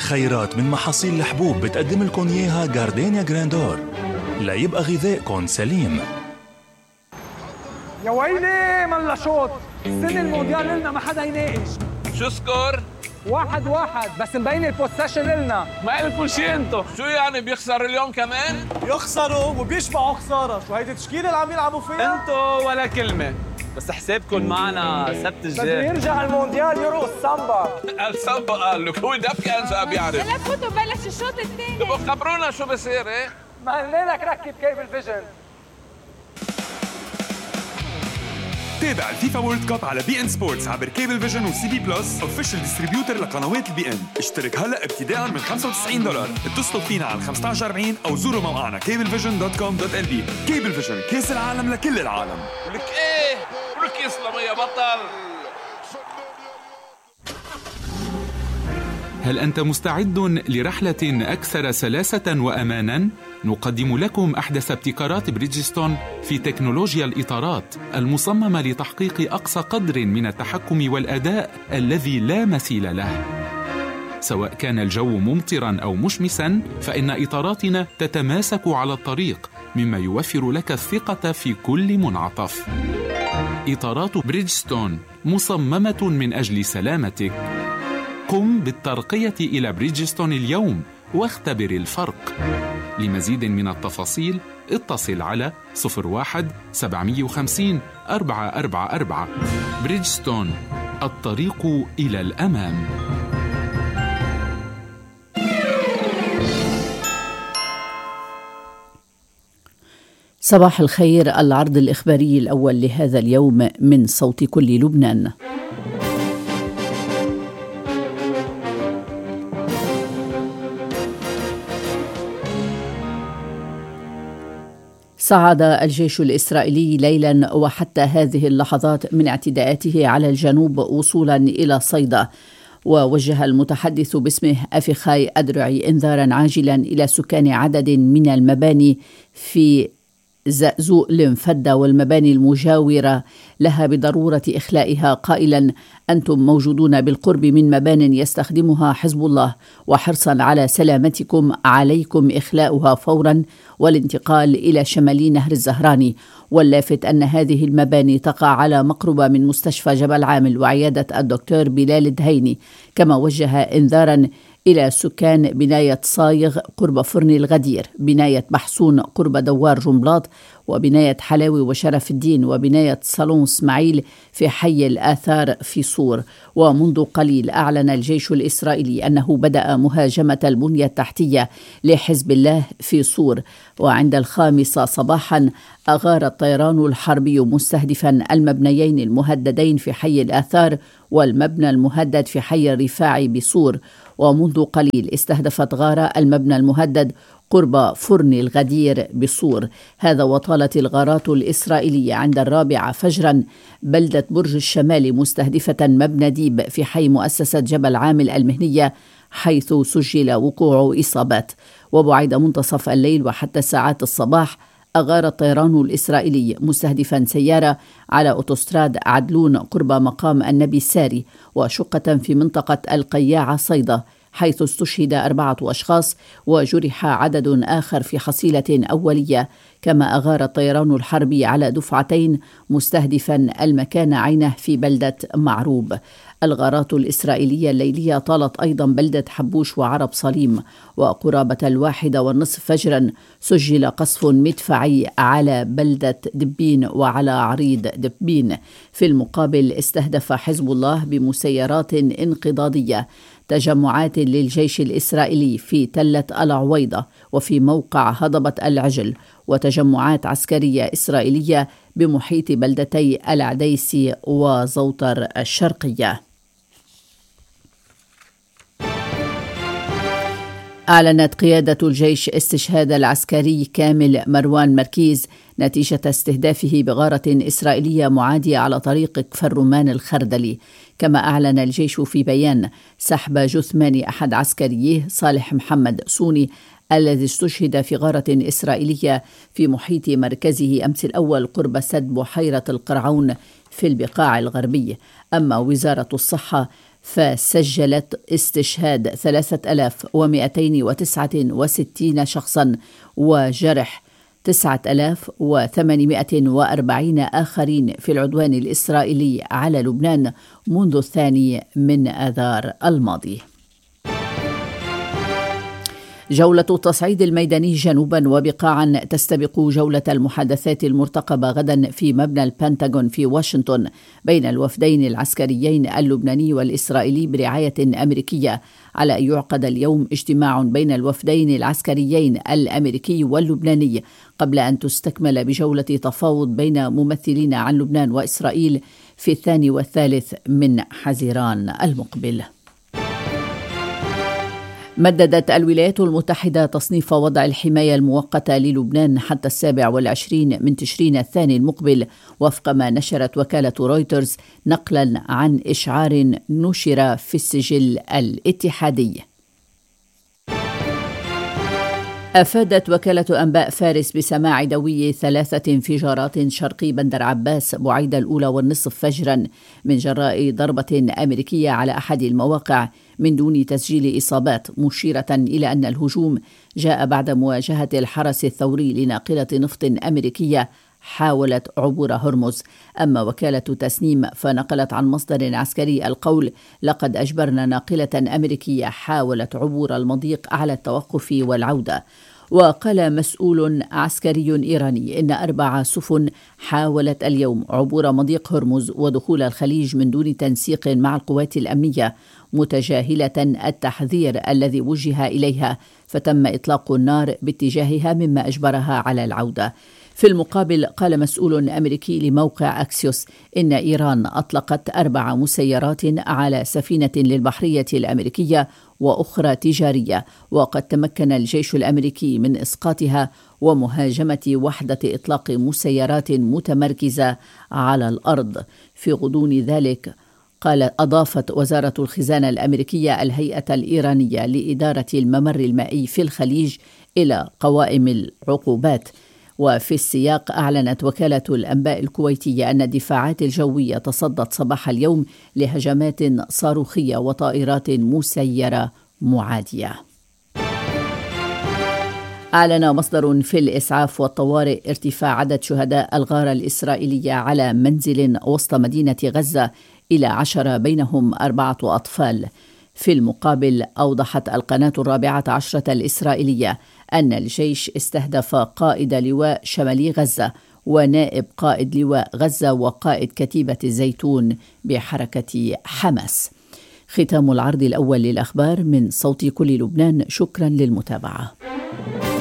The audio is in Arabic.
خيرات من محاصيل الحبوب بتقدم لكم إياها جاردينيا جراندور ليبقى غذائكم سليم. يا ويلي ملا شوط، السنة المونديال لنا ما حدا يناقش. شو سكور؟ 1-1 بس مبين البوسيشن لنا. ما قلتوا شي انتو، شو يعني بيخسر اليوم كمان؟ يخسروا وبيشبعوا خسارة، شو هيدي التشكيلة اللي عم يلعبوا فيها؟ انتو ولا كلمة، بس حسابكم معنا سبت الجاي. بده يرجع المونديال يرقص سامبا. السامبا قال لك هو دبكة انسى بيعرف. هلا فوتوا بلش الشوط الثاني. تبقوا خبرونا شو بصير ايه؟ ما قلنا لك ركب كيبل فيجن. تابع الفيفا وورلد كاب على بي ان سبورتس عبر كيبل فيجن وسي بي بلس اوفيشال ديستريبيوتر لقنوات البي ان. اشترك هلا ابتداء من $95. اتصلوا فينا على 1540 او زوروا موقعنا cablevision.com.lb. كيبل فيجن، كاس العالم لكل العالم. ولك ايه؟ ولك يسلم يا بطل. هل أنت مستعد لرحلة أكثر سلاسة وأماناً؟ نقدم لكم أحدث ابتكارات بريدجستون في تكنولوجيا الإطارات المصممة لتحقيق أقصى قدر من التحكم والأداء الذي لا مثيل له. سواء كان الجو ممطراً أو مشمساً، فإن إطاراتنا تتماسك على الطريق، مما يوفر لك الثقة في كل منعطف. إطارات بريدجستون مصممة من أجل سلامتك. قم بالترقية إلى بريدجستون اليوم واختبر الفرق. لمزيد من التفاصيل اتصل على 01-750-444. بريدجستون، الطريق إلى الأمام. صباح الخير، العرض الإخباري الأول لهذا اليوم من صوت كل لبنان. صعد الجيش الإسرائيلي ليلا وحتى هذه اللحظات من اعتداءاته على الجنوب وصولا إلى صيدا، ووجه المتحدث باسمه أفيخاي أدرعي إنذارا عاجلا إلى سكان عدد من المباني في زقزوق المفدة والمباني المجاورة لها بضرورة إخلائها، قائلا: أنتم موجودون بالقرب من مبان يستخدمها حزب الله، وحرصا على سلامتكم عليكم إخلاؤها فورا والانتقال إلى شمال نهر الزهراني. واللافت أن هذه المباني تقع على مقربة من مستشفى جبل عامل وعيادة الدكتور بلال الدهيني. كما وجه إنذارا إلى سكان بناية صايغ قرب فرن الغدير، بناية بحسون قرب دوار جنبلاط، وبناية حلاوي وشرف الدين، وبناية صالون اسماعيل في حي الآثار في صور. ومنذ قليل أعلن الجيش الإسرائيلي أنه بدأ مهاجمة البنية التحتية لحزب الله في صور. وعند 5 صباحا أغار الطيران الحربي مستهدفا المبنيين المهددين في حي الآثار والمبنى المهدد في حي الرفاعي بصور. ومنذ قليل استهدفت غارة المبنى المهدد قرب فرن الغدير بصور. هذا وطالت الغارات الإسرائيلية عند 4 فجرا بلدة برج الشمال مستهدفة مبنى ديب في حي مؤسسة جبل عامل المهنية، حيث سجل وقوع إصابات. وبعد منتصف الليل وحتى ساعات الصباح أغار الطيران الإسرائيلي مستهدفا سيارة على أوتوستراد عدلون قرب مقام النبي الساري وشقة في منطقة القياعة صيدا، حيث استشهد 4 أشخاص وجرح عدد آخر في حصيلة أولية. كما أغار الطيران الحربي على دفعتين مستهدفا المكان عينه في بلدة معروب. الغارات الإسرائيلية الليلية طالت أيضا بلدة حبوش وعرب صليم. وقرابة 1:30 فجرا سجل قصف مدفعي على بلدة دبين وعلى عريض دبين. في المقابل استهدف حزب الله بمسيرات انقضاضية تجمعات للجيش الإسرائيلي في تلة العويضة وفي موقع هضبة العجل، وتجمعات عسكرية إسرائيلية بمحيط بلدتي العديسي وزوطر الشرقية. أعلنت قيادة الجيش استشهاد العسكري كامل مروان مركيز نتيجة استهدافه بغارة إسرائيلية معادية على طريق كفر رومان الخردلي. كما أعلن الجيش في بيان سحب جثمان أحد عسكريه صالح محمد سوني الذي استشهد في غارة إسرائيلية في محيط مركزه أمس الأول قرب سد بحيرة القرعون في البقاع الغربي. أما وزارة الصحة فسجلت استشهاد 3269 شخصا وجرح 9840 آخرين في العدوان الإسرائيلي على لبنان منذ 2 آذار الماضي. جولة التصعيد الميداني جنوبا وبقاعا تستبق جولة المحادثات المرتقبة غدا في مبنى البنتاغون في واشنطن بين الوفدين العسكريين اللبناني والإسرائيلي برعاية أمريكية، على أن يعقد اليوم اجتماع بين الوفدين العسكريين الأمريكي واللبناني قبل أن تستكمل بجولة تفاوض بين ممثلين عن لبنان وإسرائيل في 2 و3 حزيران المقبل. مددت الولايات المتحدة تصنيف وضع الحماية المؤقتة للبنان حتى 27 تشرين الثاني المقبل، وفق ما نشرت وكالة رويترز نقلا عن إشعار نشر في السجل الاتحادي. أفادت وكالة أنباء فارس بسماع دوي 3 انفجارات شرقي بندر عباس بعيد 1:30 فجرا من جراء ضربة أمريكية على أحد المواقع من دون تسجيل إصابات، مشيرة إلى أن الهجوم جاء بعد مواجهة الحرس الثوري لناقلة نفط أمريكية حاولت عبور هرمز. أما وكالة تسنيم فنقلت عن مصدر عسكري القول: لقد أجبرنا ناقلة أمريكية حاولت عبور المضيق على التوقف والعودة. وقال مسؤول عسكري إيراني إن 4 سفن حاولت اليوم عبور مضيق هرمز ودخول الخليج من دون تنسيق مع القوات الأمنية، متجاهلة التحذير الذي وجه إليها، فتم إطلاق النار باتجاهها مما أجبرها على العودة. في المقابل قال مسؤول أمريكي لموقع أكسيوس إن إيران أطلقت 4 مسيرات على سفينة للبحرية الأمريكية وأخرى تجارية، وقد تمكن الجيش الأمريكي من إسقاطها ومهاجمة وحدة إطلاق مسيرات متمركزة على الأرض. في غضون ذلك أضافت وزارة الخزانة الأمريكية الهيئة الإيرانية لإدارة الممر المائي في الخليج إلى قوائم العقوبات. وفي السياق أعلنت وكالة الأنباء الكويتية أن الدفاعات الجوية تصدت صباح اليوم لهجمات صاروخية وطائرات مسيرة معادية. أعلن مصدر في الإسعاف والطوارئ ارتفاع عدد شهداء الغارة الإسرائيلية على منزل وسط مدينة غزة إلى 10 بينهم 4 أطفال. في المقابل أوضحت القناة 14 الإسرائيلية أن الجيش استهدف قائد لواء شمالي غزة ونائب قائد لواء غزة وقائد كتيبة الزيتون بحركة حماس. ختام العرض الأول للأخبار من صوت كل لبنان. شكرا للمتابعة.